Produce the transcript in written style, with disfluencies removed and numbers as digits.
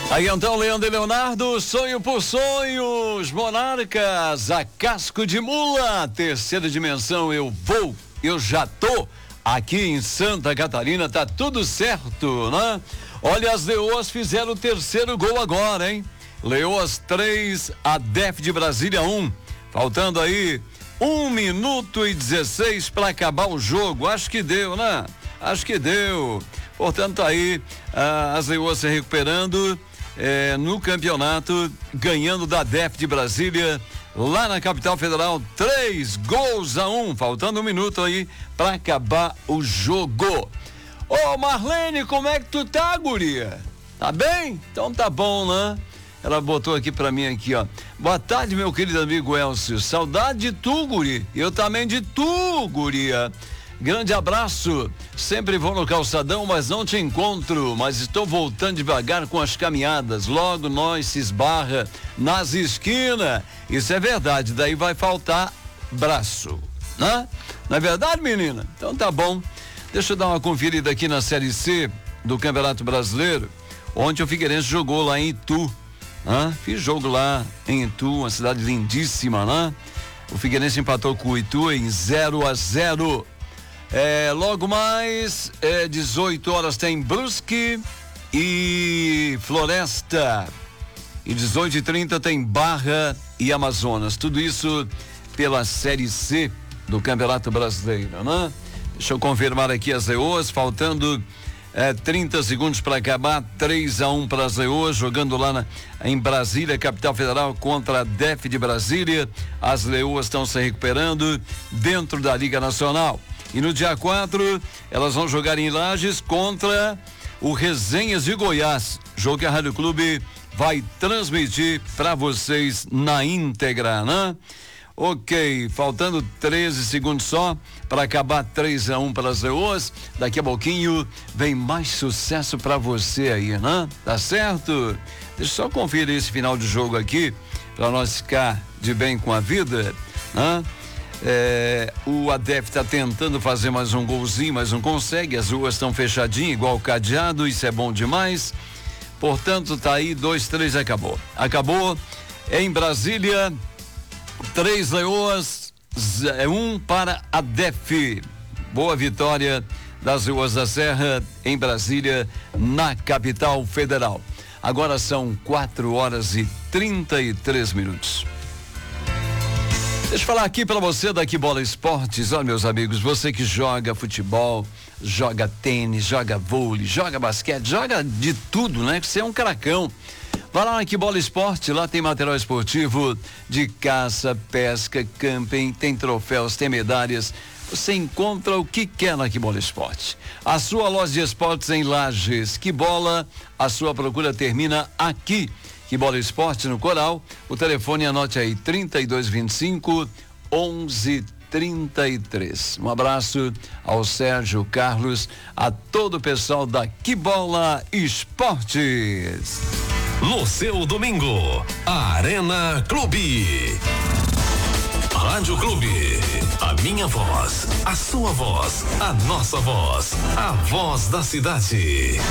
Aí então, Leandro e Leonardo, sonho por sonhos, monarcas, a casco de mula, terceira dimensão, eu já tô aqui em Santa Catarina, tá tudo certo, né? Olha, as Leoas fizeram o terceiro gol agora, hein? Leoas 3, ADEF de Brasília 1, faltando aí 1 minuto e 16 para acabar o jogo, acho que deu, né? Acho que deu, portanto aí, as Leoas se recuperando, no campeonato, ganhando da ADEF de Brasília, lá na capital federal, 3-1, faltando 1 minuto aí para acabar o jogo. Ô Marlene, como é que tu tá, guria? Tá bem? Então tá bom, né? Ela botou aqui pra mim aqui, ó. Boa tarde, meu querido amigo Elcio, saudade de tu, guri, eu também de tu, guria. Grande abraço, sempre vou no calçadão, mas não te encontro, mas estou voltando devagar com as caminhadas, logo nós se esbarra nas esquinas, isso é verdade, daí vai faltar braço, né? Não é verdade, menina? Então tá bom, deixa eu dar uma conferida aqui na Série C do Campeonato Brasileiro. Ontem o Figueirense jogou lá em Itu, né? Fiz jogo lá em Itu, uma cidade lindíssima, né? O Figueirense empatou com o Itu em 0-0. Logo mais, 18 horas tem Brusque e Floresta, e 18h30 tem Barra e Amazonas, tudo isso pela Série C do Campeonato Brasileiro, né? Deixa eu confirmar aqui as Leoas, faltando 30 segundos para acabar, 3-1 para as Leoas, jogando lá em Brasília, capital federal, contra a ADEF de Brasília. As Leoas estão se recuperando dentro da Liga Nacional. E no dia 4, elas vão jogar em Lages contra o Resenhas de Goiás. Jogo que a Rádio Clube vai transmitir para vocês na íntegra, né? Ok, faltando 13 segundos só para acabar, 3-1 para as Leoas. Daqui a pouquinho vem mais sucesso para você aí, né? Tá certo? Deixa eu só conferir esse final de jogo aqui para nós ficar de bem com a vida, né? O ADEF está tentando fazer mais um golzinho, mas não consegue. As ruas estão fechadinhas, igual o cadeado, isso é bom demais. Portanto, tá aí, 2-3, acabou. Em Brasília, 3 Leoas, 1 para a ADEF. Boa vitória das Leoas da Serra em Brasília, na capital federal. Agora são 4h33. Deixa eu falar aqui para você da Que Bola Esportes. Olha, meus amigos, você que joga futebol, joga tênis, joga vôlei, joga basquete, joga de tudo, né? Que você é um caracão. Vai lá na Que Bola Esporte, lá tem material esportivo de caça, pesca, camping, tem troféus, tem medalhas. Você encontra o que quer na Que Bola Esporte. A sua loja de esportes em Lages. Que Bola, a sua procura termina aqui. Que Bola Esporte no Coral, o telefone, anote aí, 3225-1133. Um abraço ao Sérgio Carlos, a todo o pessoal da Que Bola Esportes. No seu domingo, Arena Clube. Rádio Clube, a minha voz, a sua voz, a nossa voz, a voz da cidade.